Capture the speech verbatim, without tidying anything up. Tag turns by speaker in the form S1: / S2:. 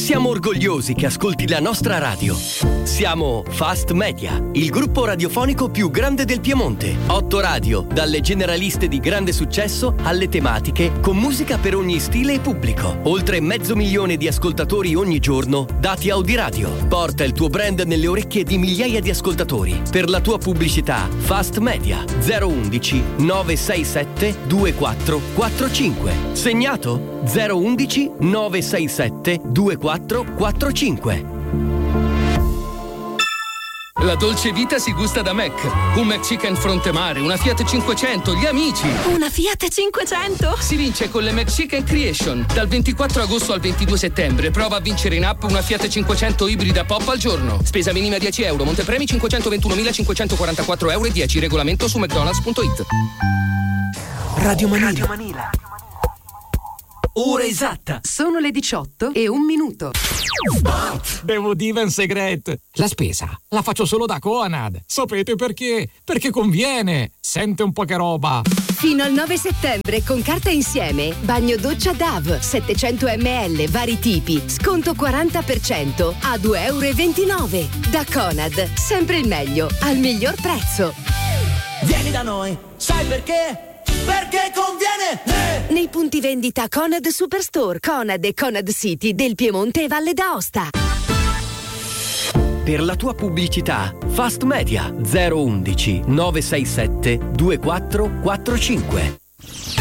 S1: Siamo orgogliosi che ascolti la nostra radio. Siamo Fast Media, il gruppo radiofonico più grande del Piemonte. Otto radio, dalle generaliste di grande successo alle tematiche, con musica per ogni stile e pubblico. Oltre mezzo milione di ascoltatori ogni giorno, dati Audiradio. Porta il tuo brand nelle orecchie di migliaia di ascoltatori. Per la tua pubblicità, Fast Media zero undici nove sei sette due quattro quattro cinque. Segnato zero undici nove sei sette due quattro quattro cinque.
S2: La dolce vita si gusta da Mac. Un McChicken fronte mare, una Fiat cinquecento, gli amici.
S3: Una Fiat cinquecento?
S2: Si vince con le McChicken Creation. Dal ventiquattro agosto al ventidue settembre prova a vincere in app una Fiat cinquecento ibrida pop al giorno. Spesa minima dieci euro, montepremi cinquecentoventunomilacinquecentoquarantaquattro euro e dieci. Regolamento su mcdonalds punto it.
S4: Radio Manila. Radio Manila. Ora esatta.
S3: Sono le diciotto e un minuto.
S5: Devo dire un segreto. La spesa la faccio solo da Conad. Sapete perché? Perché conviene. Sente un po' che roba.
S3: Fino al nove settembre con carta insieme. Bagno doccia D A V settecento millilitri, vari tipi. Sconto quaranta per cento a due e ventinove euro. Da Conad, sempre il meglio al miglior prezzo.
S4: Vieni da noi, sai perché? Perché conviene! Eh!
S3: Nei punti vendita Conad Superstore, Conad e Conad City del Piemonte e Valle d'Aosta.
S1: Per la tua pubblicità, Fast Media zero undici nove sei sette due quattro quattro cinque.